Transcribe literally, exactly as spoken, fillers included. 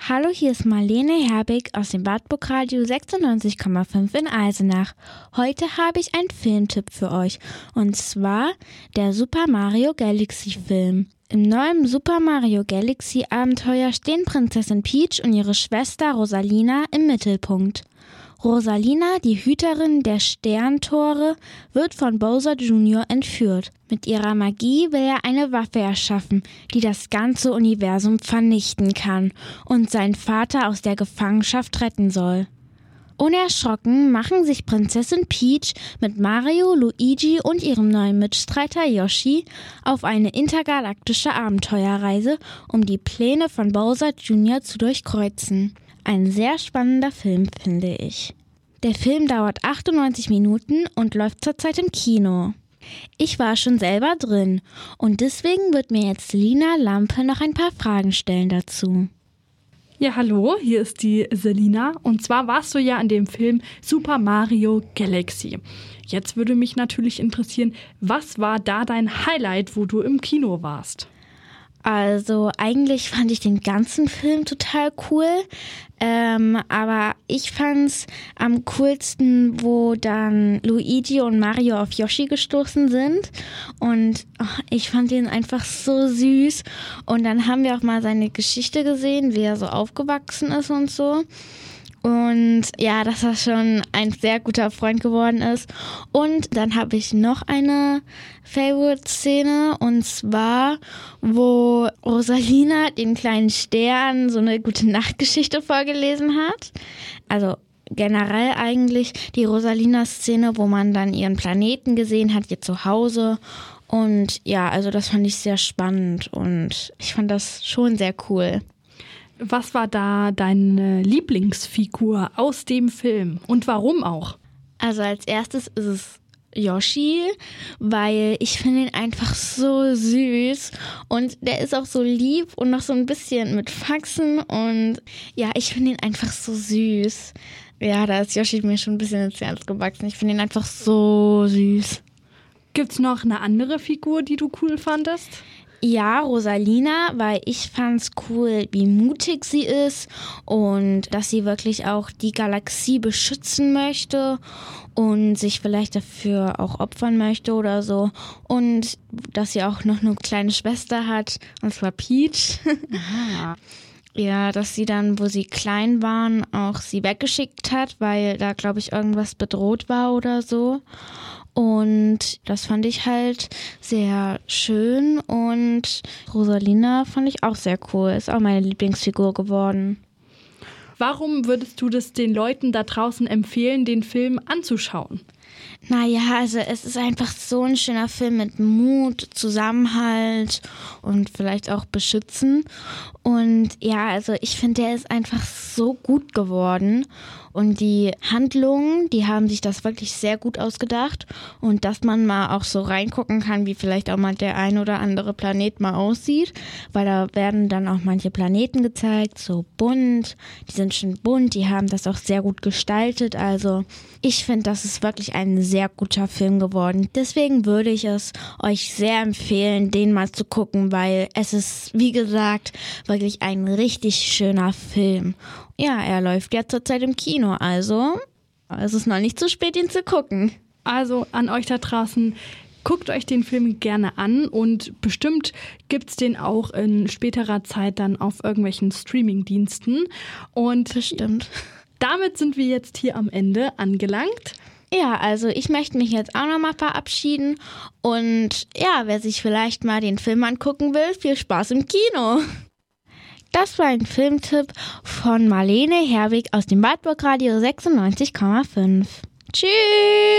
Hallo, hier ist Marlene Herbig aus dem Wartburg Radio sechsundneunzig Komma fünf in Eisenach. Heute habe ich einen Filmtipp für euch, und zwar der Super Mario Galaxy Film. Im neuen Super Mario Galaxy Abenteuer stehen Prinzessin Peach und ihre Schwester Rosalina im Mittelpunkt. Rosalina, die Hüterin der Sterntore, wird von Bowser Junior entführt. Mit ihrer Magie will er eine Waffe erschaffen, die das ganze Universum vernichten kann und seinen Vater aus der Gefangenschaft retten soll. Unerschrocken machen sich Prinzessin Peach mit Mario, Luigi und ihrem neuen Mitstreiter Yoshi auf eine intergalaktische Abenteuerreise, um die Pläne von Bowser Junior zu durchkreuzen. Ein sehr spannender Film, finde ich. Der Film dauert achtundneunzig Minuten und läuft zurzeit im Kino. Ich war schon selber drin und deswegen wird mir jetzt Lina Lampe noch ein paar Fragen stellen dazu. Ja, hallo, hier ist die Selina und zwar warst du ja in dem Film Super Mario Galaxy. Jetzt würde mich natürlich interessieren, was war da dein Highlight, wo du im Kino warst? Also eigentlich fand ich den ganzen Film total cool, ähm, aber ich fand's am coolsten, wo dann Luigi und Mario auf Yoshi gestoßen sind, und oh, ich fand ihn einfach so süß, und dann haben wir auch mal seine Geschichte gesehen, wie er so aufgewachsen ist und so. Und ja, dass er schon ein sehr guter Freund geworden ist. Und dann habe ich noch eine Favorite-Szene, und zwar, wo Rosalina den kleinen Stern so eine Gute-Nacht-Geschichte vorgelesen hat. Also generell eigentlich die Rosalina-Szene, wo man dann ihren Planeten gesehen hat, ihr Zuhause. Und ja, also das fand ich sehr spannend und ich fand das schon sehr cool. Was war da deine Lieblingsfigur aus dem Film und warum auch? Also als erstes ist es Yoshi, weil ich finde ihn einfach so süß und der ist auch so lieb und noch so ein bisschen mit Faxen, und ja, ich finde ihn einfach so süß. Ja, da ist Yoshi mir schon ein bisschen ins Herz gewachsen. Ich finde ihn einfach so süß. Gibt's noch eine andere Figur, die du cool fandest? Ja, Rosalina, weil ich fand's cool, wie mutig sie ist und dass sie wirklich auch die Galaxie beschützen möchte und sich vielleicht dafür auch opfern möchte oder so. Und dass sie auch noch eine kleine Schwester hat, und zwar Peach. Aha. Ja, dass sie dann, wo sie klein waren, auch sie weggeschickt hat, weil da, glaube ich, irgendwas bedroht war oder so. Und das fand ich halt sehr schön, und Rosalina fand ich auch sehr cool. Ist auch meine Lieblingsfigur geworden. Warum würdest du das den Leuten da draußen empfehlen, den Film anzuschauen? Naja, also es ist einfach so ein schöner Film mit Mut, Zusammenhalt und vielleicht auch Beschützen. Und ja, also ich finde, der ist einfach so gut geworden. Und die Handlungen, die haben sich das wirklich sehr gut ausgedacht. Und dass man mal auch so reingucken kann, wie vielleicht auch mal der ein oder andere Planet mal aussieht. Weil da werden dann auch manche Planeten gezeigt, so bunt. Die sind schon bunt, die haben das auch sehr gut gestaltet. Also ich finde, das ist wirklich ein sehr guter Film geworden. Deswegen würde ich es euch sehr empfehlen, den mal zu gucken, weil es ist, wie gesagt, wirklich ein richtig schöner Film. Ja, er läuft ja zurzeit im Kino, also es ist noch nicht zu spät, ihn zu gucken. Also an euch da draußen, guckt euch den Film gerne an, und bestimmt gibt's den auch in späterer Zeit dann auf irgendwelchen Streamingdiensten. Und bestimmt. Damit sind wir jetzt hier am Ende angelangt. Ja, also ich möchte mich jetzt auch nochmal verabschieden, und ja, wer sich vielleicht mal den Film angucken will, viel Spaß im Kino. Das war ein Filmtipp von Marlene Herbig aus dem Wartburg Radio sechsundneunzig Komma fünf. Tschüss!